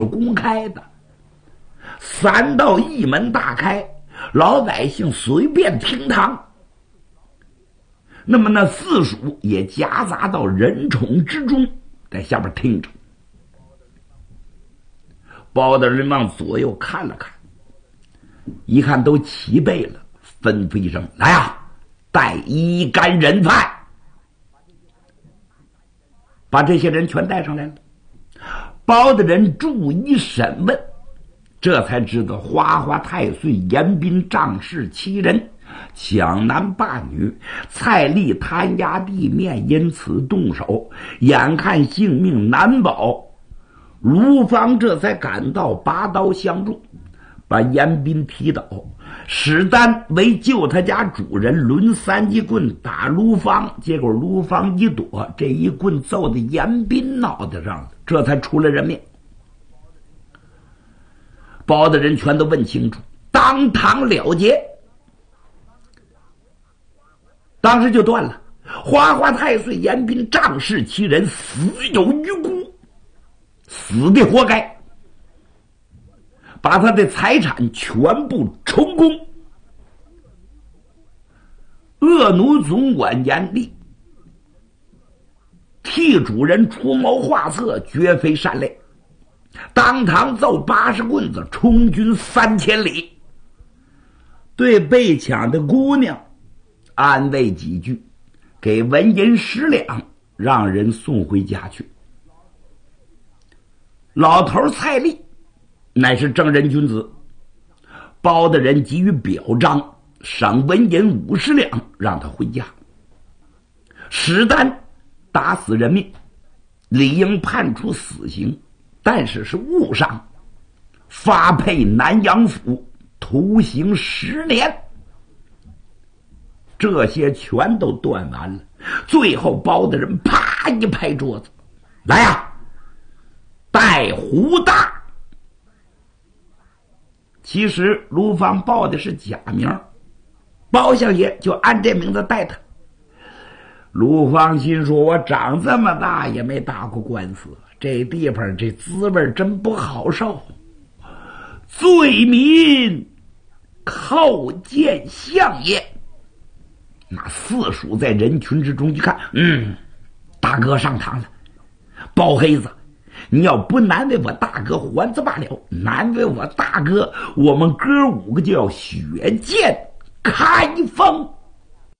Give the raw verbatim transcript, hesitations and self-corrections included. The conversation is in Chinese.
公开的，三道一门大开，老百姓随便听堂。那么那四蜀也夹杂到人宠之中，在下边听着。包大人往左右看了看，一看都齐备了，吩咐一声：“来呀，带一干人犯！”把这些人全带上来了。包大人逐一审问，这才知道花花太岁、严彬、仗势七人抢男霸女，蔡丽贪压地面，因此动手，眼看性命难保。卢芳这才赶到，拔刀相助，把严彬踢倒。史丹为救他家主人，抡三级棍打卢芳，结果卢芳一躲，这一棍揍在严彬脑袋上了，这才出了人命。包大人全都问清楚，当堂了结。当时就断了，花花太岁、严彬、仗势七人死有余辜，死的活该，把他的财产全部充公。恶奴总管严厉，替主人出谋划策，绝非善类，当堂揍八十棍子，充军三千里。对被抢的姑娘安慰几句，给纹银十两，让人送回家去。老头蔡丽乃是正人君子，包大人给予表彰，赏纹银五十两，让他回家。史丹打死人命，理应判处死刑，但是是误伤，发配南阳府，徒刑十年。这些全都断完了，最后包大人啪一拍桌子：“来呀，带胡大！”其实卢芳报的是假名，包相爷就按这名字带他。卢芳心说：“我长这么大也没打过官司，这地方这滋味真不好受。罪民叩见相爷。”那四蜀在人群之中一看，嗯，大哥上堂了。包黑子，你要不难为我大哥还则罢了，难为我大哥，我们哥五个就要血溅开封。